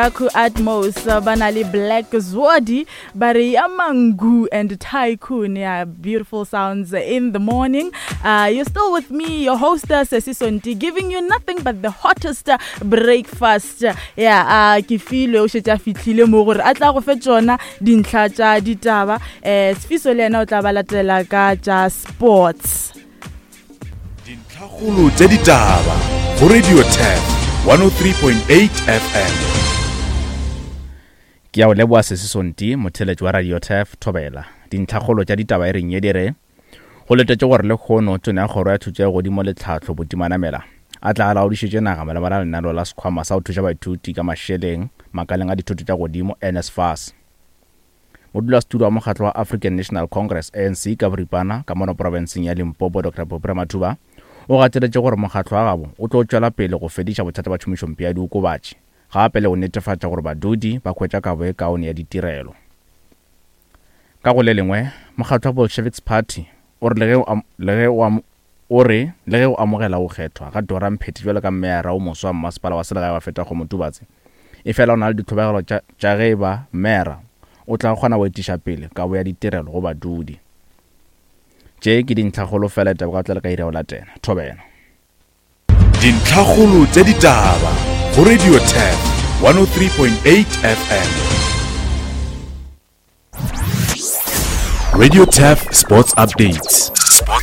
Aku Atmos, Banali Black Zwadi, Bariyamangu and Tycoon. Yeah, beautiful sounds in the morning. You're still with me, your host, Sesi Sonti, giving you nothing but the hottest breakfast. Yeah, Kifilo, Sheta Fitile Mogur, Atla Fetjona, Dinchacha, Ditaba, Sfisolena, Tabalatela Gaja Sports. Dintlhagolo tse ditaba go Radio Tap 103.8 FM. Ke a o leboa Sesi Sonti motheletsi wa Radio Tap Thobela. Dintlhagolo tša ditaba e reng ye dire go letetse gore le khono tsone ya kgoro ya thuto ya godimo le tlhatlho botimanamela a tla ala odišitše naga malebana le lenaneo la sekhwama sa go thuša baithuti ka mašeleng makaleng a dithuto tša godimo NSFAS. Modulasetulo wa mokgatlo wa African National Congress ANC ka boripana ka mono provinceng ya Limpopo Dr. Popre Matuba o gateletse gore mokgatlo wa gabo o tlo tšwela pele go fediša bothata ba tšhomišompe ya diokobatši gape le go netefatša gore badudi ba hwetša kabo e kaone ya ditirelo. Ka go le lengwe mokgatlo wa Bolsheviks Party o re le ge o amogela go kgethwa ga Dora Mpheti jwale ka mmeyara o moswa wa mmasepala wa selegae wa feta go Motubatse e fela o na le ditlhobegelo tša ge ba mmeyara o tla kgona go etiša pele kabo ya ditirelo go badudi. Tše ke dintlhagolo fela taba ka tla le ka ira o latela Thobela. Dintlhagolo tše ditaba go Radio Tap 103.8 FM. Radio Tap Sports Updates.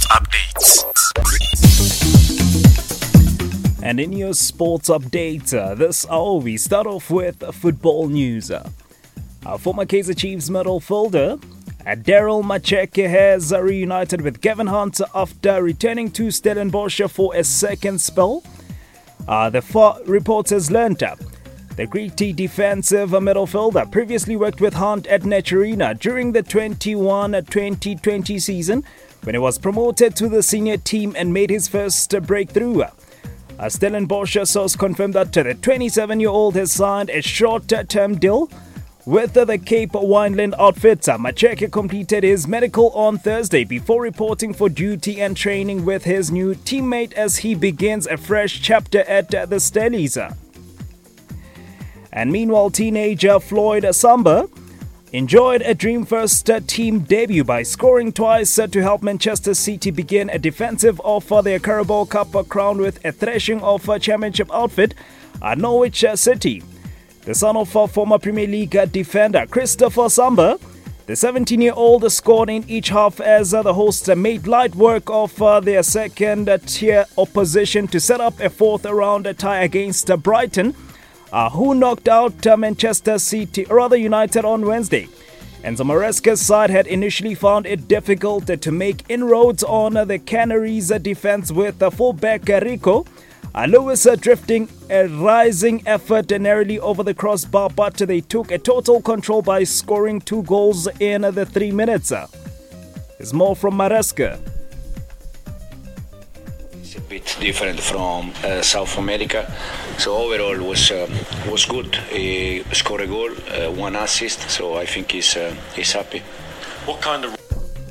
And in your sports update, this hour we start off with football news. Former Kaizer Chiefs midfielder Daryl Macheke has reunited with Kevin Hunt after returning to Stellenbosch for a second spell. The reporters learned the gritty defensive midfielder previously worked with Hunt at Naturina during the 21-2020 season when he was promoted to the senior team and made his first breakthrough. A Stellenbosch source confirmed that the 27-year-old has signed a short-term deal with the Cape Wineland outfit. Macheke completed his medical on Thursday before reporting for duty and training with his new teammate as he begins a fresh chapter at the Stellies. And meanwhile, teenager Floyd Samba enjoyed a dream first team debut by scoring twice to help Manchester City begin a defensive of their Carabao Cup crown with a thrashing of championship outfit at Norwich City. The son of former Premier League defender Christopher Samba, the 17-year-old scored in each half as the hosts made light work of their second-tier opposition to set up a fourth-round tie against Brighton, who knocked out Manchester United on Wednesday. Enzo Maresca's side had initially found it difficult to make inroads on the Canaries' defense with fullback Rico Lewis drifting a rising effort narrowly over the crossbar, but they took a total control by scoring 2 goals in the 3 minutes. There's more from Maresca. It's a bit different from South America, so overall was good. He scored a goal, 1 assist, so I think he's happy. What kind of...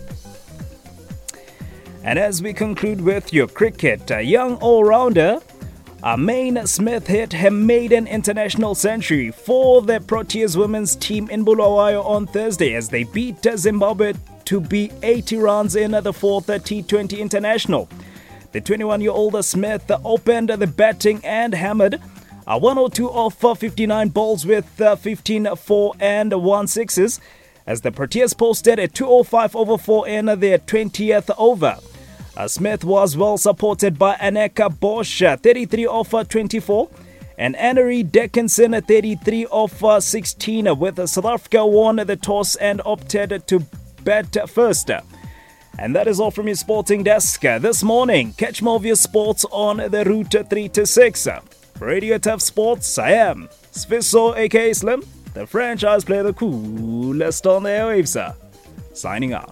And as we conclude with your cricket, a young all-rounder Maine Smith hit her maiden international century for the Proteas women's team in Bulawayo on Thursday as they beat Zimbabwe to be 80 runs in the 4th T20 International. The 21-year-old Smith opened the batting and hammered 102 off 59 balls with 15 4 and 1 sixes as the Proteas posted a 205 over 4 in their 20th over. Smith was well supported by Aneka Bosch, 33 off 24, and Annery Dickinson, 33 off 16, with South Africa won the toss and opted to bat first. And that is all from your sporting desk this morning. Catch more of your sports on the route 3 to 6. For Radio Tap Sports, I am Sfiso aka Slim, the franchise player, the coolest on the airwaves. Signing out.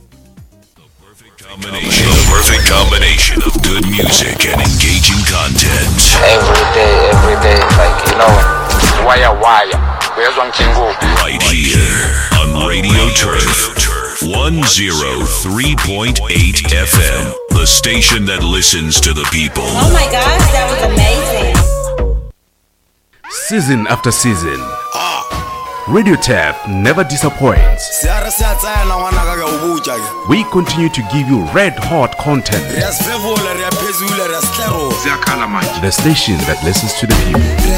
The perfect combination of good music and engaging content. Every day, like, you know, wire. Right here on Radio Turf 103.8 FM, the station that listens to the people. Oh my gosh, that was amazing. Season after season, Radio TAF never disappoints. We continue to give you red-hot content. The station that listens to the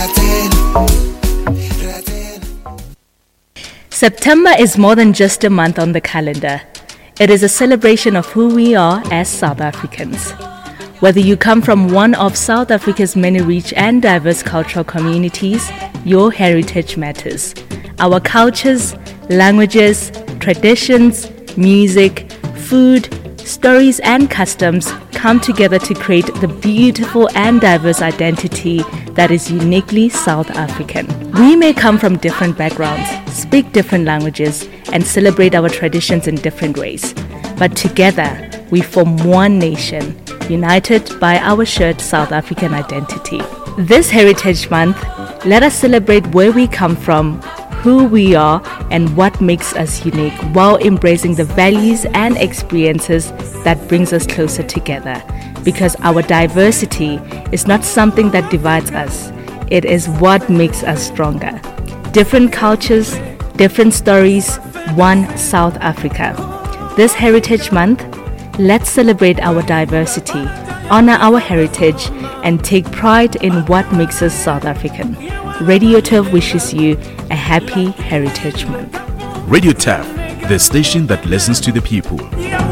people. September is more than just a month on the calendar. It is a celebration of who we are as South Africans. Whether you come from one of South Africa's many rich and diverse cultural communities, your heritage matters. Our cultures, languages, traditions, music, food, stories and customs come together to create the beautiful and diverse identity that is uniquely South African. We may come from different backgrounds, speak different languages, and celebrate our traditions in different ways. But together, we form one nation, united by our shared South African identity. This Heritage Month, let us celebrate where we come from, who we are, and what makes us unique, while embracing the values and experiences that brings us closer together. Because our diversity is not something that divides us, it is what makes us stronger. Different cultures, different stories, one South Africa. This Heritage Month, let's celebrate our diversity, honor our heritage, and take pride in what makes us South African. Radio TAF wishes you a happy Heritage Month. Radio TAF, the station that listens to the people.